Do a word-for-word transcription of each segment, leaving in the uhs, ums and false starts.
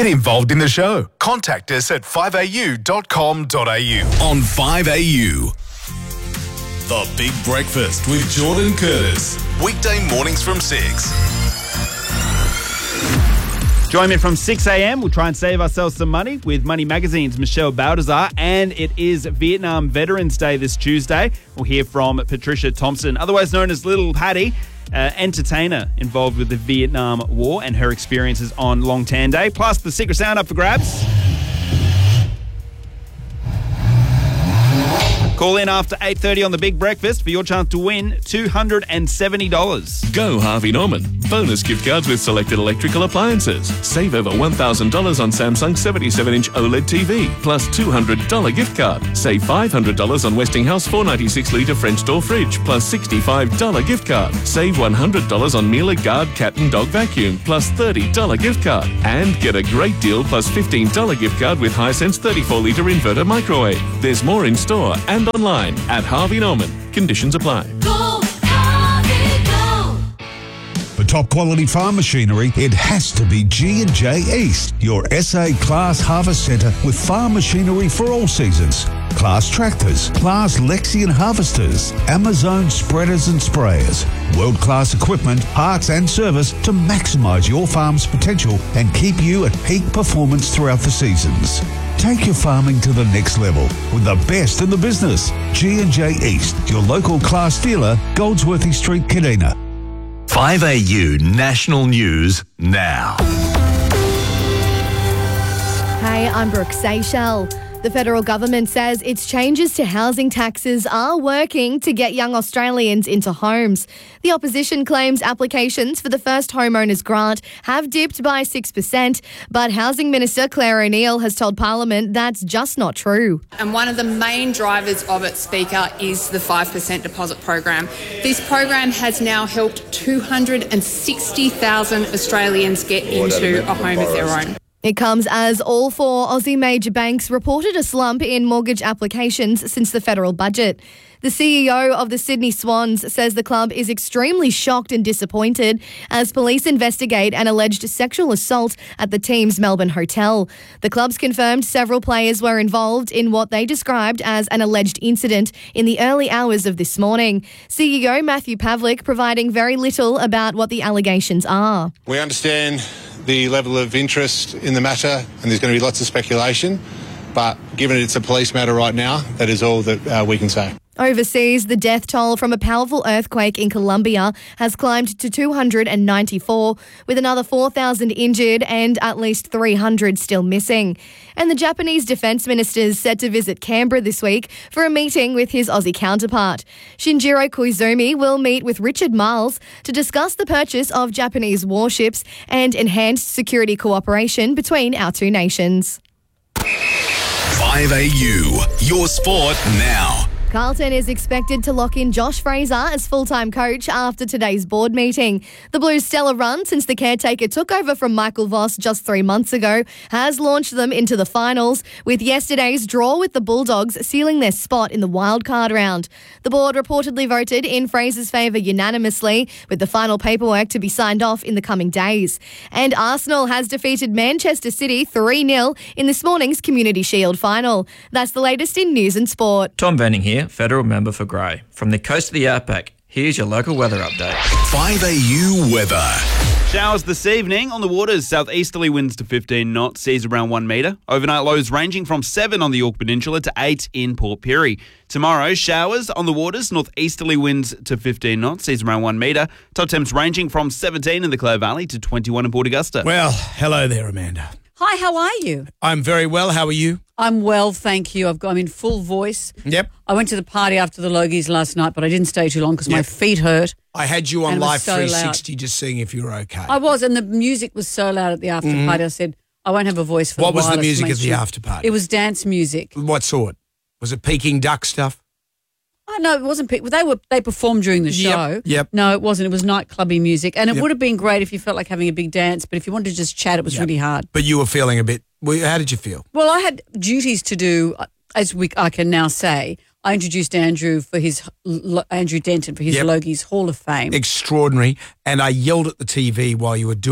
Get involved in the show. Contact us at five a u dot com dot a u. On five A U. The Big Breakfast with Jordan Curtis. Weekday mornings from six. Join me from six a m. We'll try and save ourselves some money with Money Magazine's Michelle Baldassar. And it is Vietnam Veterans Day this Tuesday. We'll hear from Patricia Thompson, otherwise known as Little Patty, uh, entertainer involved with the Vietnam War and her experiences on Long Tan Day. Plus the Secret Sound up for grabs. Call in after eight thirty on The Big Breakfast for your chance to win two hundred seventy dollars. Go Harvey Norman. Bonus gift cards with selected electrical appliances. Save over one thousand dollars on Samsung seventy-seven inch OLED T V. Plus two hundred dollars gift card. Save five hundred dollars on Westinghouse four ninety-six litre French door fridge. Plus sixty-five dollars gift card. Save one hundred dollars on Miele Guard cat and dog vacuum. Plus thirty dollars gift card. And get a great deal plus fifteen dollars gift card with Hisense thirty-four litre inverter microwave. There's more in store and online at Harvey Norman. Conditions apply. Go, Harvey, go. For top quality farm machinery, it has to be G and J East, your S A Class Harvest Centre with farm machinery for all seasons. Class tractors, Class Lexion harvesters, Amazon spreaders and sprayers. World-class equipment, parts and service to maximise your farm's potential and keep you at peak performance throughout the seasons. Take your farming to the next level with the best in the business. G and J East, your local Class dealer, Goldsworthy Street, Kadina. five A U National News now. Hey, I'm Brooke Seychelles. The federal government says its changes to housing taxes are working to get young Australians into homes. The opposition claims applications for the first homeowners grant have dipped by six percent, but Housing Minister Claire O'Neil has told Parliament that's just not true. And one of the main drivers of it, Speaker, is the five percent deposit program. This program has now helped two hundred sixty thousand Australians get into a home of their own. It comes as all four Aussie major banks reported a slump in mortgage applications since the federal budget. The C E O of the Sydney Swans says the club is extremely shocked and disappointed as police investigate an alleged sexual assault at the team's Melbourne hotel. The clubs confirmed several players were involved in what they described as an alleged incident in the early hours of this morning. C E O Matthew Pavlik providing very little about what the allegations are. We understand the level of interest in the matter, and there's going to be lots of speculation, but given it's a police matter right now, that is all that uh, we can say. Overseas, the death toll from a powerful earthquake in Colombia has climbed to two hundred ninety-four, with another four thousand injured and at least three hundred still missing. And the Japanese defence minister is set to visit Canberra this week for a meeting with his Aussie counterpart. Shinjiro Koizumi will meet with Richard Marles to discuss the purchase of Japanese warships and enhanced security cooperation between our two nations. five A U, your sport now. Carlton is expected to lock in Josh Fraser as full-time coach after today's board meeting. The Blues' stellar run since the caretaker took over from Michael Voss just three months ago has launched them into the finals, with yesterday's draw with the Bulldogs sealing their spot in the wildcard round. The board reportedly voted in Fraser's favour unanimously, with the final paperwork to be signed off in the coming days. And Arsenal has defeated Manchester City three nil in this morning's Community Shield final. That's the latest in news and sport. Tom Benning here, Federal Member for Grey. From the coast of the Outback, here's your local weather update. five A U weather. Showers this evening on the waters. Southeasterly winds to fifteen knots, seas around one metre. Overnight lows ranging from seven on the Yorke Peninsula to eight in Port Pirie. Tomorrow, showers on the waters, northeasterly winds to fifteen knots, seas around one metre. Top temps ranging from seventeen in the Clare Valley to twenty-one in Port Augusta. Well, hello there, Amanda. Hi, how are you? I'm very well. How are you? I'm well, thank you. I've got, I'm in full voice. Yep. I went to the party after the Logies last night, but I didn't stay too long because Yep. my feet hurt. I had you on And it was Live so three loud. sixty just seeing if you were okay. I was, and the music was so loud at the after Mhm. party. I said, I won't have a voice for What a was while. the Let's music make at the sure- after party? It was dance music. What sort? Was it Peking Duck stuff? Oh, no, it wasn't. pe- They were. They performed during the Yep, show. yep. No, it wasn't. It was nightclubby music, and it Yep. would have been great if you felt like having a big dance. But if you wanted to just chat, it was Yep. really hard. But you were feeling a bit, well, how did you feel? Well, I had duties to do, uh, as we I can now say. I introduced Andrew for his Lo- Andrew Denton for his Yep. Logies Hall of Fame. Extraordinary. And I yelled at the T V while you were doing it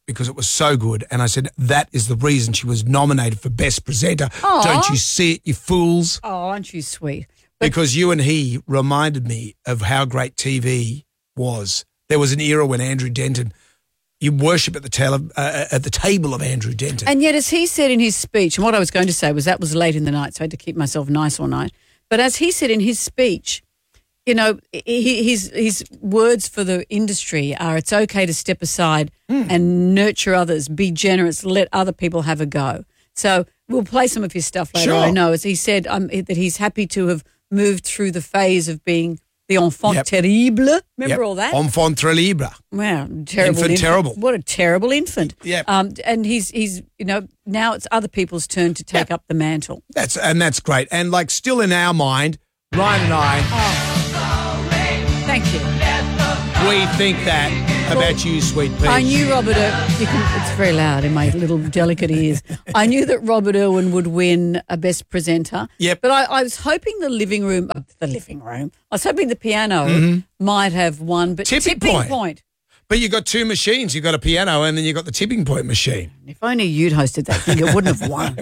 because it was so good. And I said, that is the reason she was nominated for Best Presenter. Aw. Don't you see it, you fools? Oh, aren't you sweet? But Because you and he reminded me of how great T V was. There was an era when Andrew Denton, you worship at the, tele, uh, at the table of Andrew Denton. And yet, as he said in his speech, and what I was going to say was that was late in the night, so I had to keep myself nice all night. But as he said in his speech, you know, he, his his words for the industry are it's okay to step aside Mm. and nurture others, be generous, let other people have a go. So we'll play some of his stuff later, Sure. I know. As he said um, that he's happy to have moved through the phase of being the enfant Yep. terrible. Remember Yep. all that? Enfant terrible. Wow, terrible Infant terrible. What a terrible infant. Yep. Um, and he's he's you know now it's other people's turn to take up the mantle. That's And that's great. And like still in our mind, Ryan and I, Thank you. we think that about you, sweet Peach. I knew Robert. Ir- you can, it's very loud in my little delicate ears. I knew that Robert Irwin would win a Best Presenter. Yep. But I, I was hoping the living room, uh, the living room. I was hoping the piano might have won, but Tipping tipping, point. point. But you got two machines. You got a piano and then you got the tipping point machine. If only you'd hosted that thing, it wouldn't have won.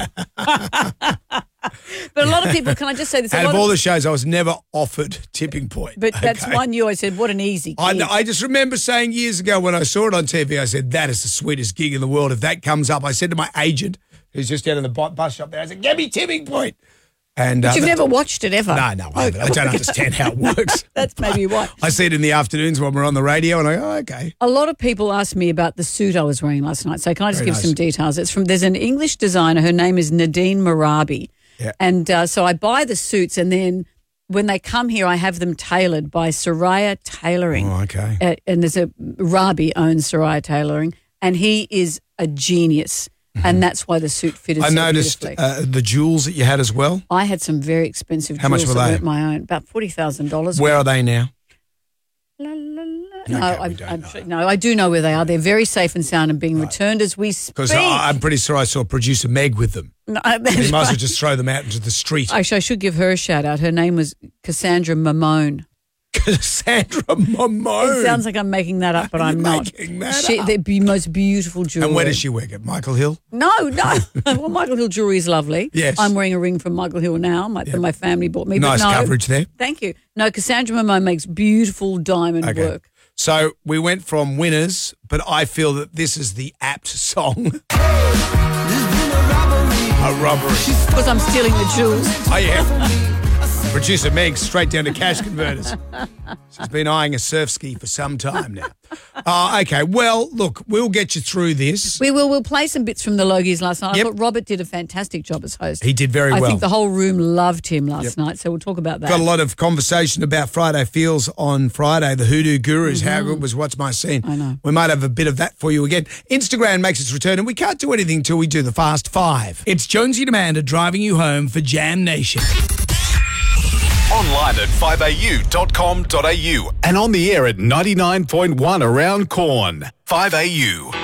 But a lot of people, can I just say this? A Out lot of all of- the shows, I was never offered tipping point. but that's Okay. one you always said, what an easy I, gig. know- I just remember saying years ago when I saw it on T V, I said, that is the sweetest gig in the world. If that comes up, I said to my agent, who's just down in the bu- bus shop there, I said, get me tipping point. And, But uh, you've that- never watched it ever. No, no, I haven't. I don't understand how it works. That's maybe why. I see it in the afternoons when we're on the radio and I go, oh, okay. A lot of people asked me about the suit I was wearing last night. So can I just Very give nice. some details? It's from, there's an English designer. Her name is Nadine Marabi. Yeah. And uh, so I buy the suits and then when they come here, I have them tailored by Soraya Tailoring. Oh, okay. Uh, and there's a, Rabi owns Soraya Tailoring and he is a genius. And that's why the suit fitted I so noticed beautifully. uh, the jewels that you had as well. I had some very expensive How much jewels were that they? weren't my own, about forty thousand dollars. Where are they now? La, la, la. Okay, No, we I'm, don't I'm know. sure, no, I do know where they are. They're very safe and sound and being returned as we speak. Because I'm pretty sure I saw producer Meg with them. No, You might as well just throw them out into the street. Actually, I should give her a shout out. Her name was Cassandra Mamone. Cassandra Mamone. It sounds like I'm making that up, but I'm not. making that she, up. The be- most beautiful jewelry. And where does she work? At Michael Hill? No, no. Well, Michael Hill jewelry is lovely. Yes. I'm wearing a ring from Michael Hill now my, that my family bought me. Nice but no, coverage there. Thank you. No, Cassandra Mamone makes beautiful diamond Okay. work. So we went from winners, but I feel that this is the apt song. A robbery. Because I'm stealing the jewels. Oh, yeah. Producer Meg, straight down to cash converters. She's been eyeing a surf ski for some time now. Uh, okay, well, look, we'll get you through this. We will. We'll play some bits from the Logies last night. Yep. I thought Robert did a fantastic job as host. He did very I well. think the whole room loved him last Yep. night, so we'll talk about that. Got a lot of conversation about Friday Feels on Friday, the Hoodoo Gurus. How good was What's My Scene? Mm-hmm. I know. We might have a bit of that for you again. Instagram makes its return, and we can't do anything till we do the Fast Five. It's Jonesy and Amanda driving you home for Jam Nation. Online at five a u dot com dot a u and on the air at ninety-nine point one around Corn. five A U.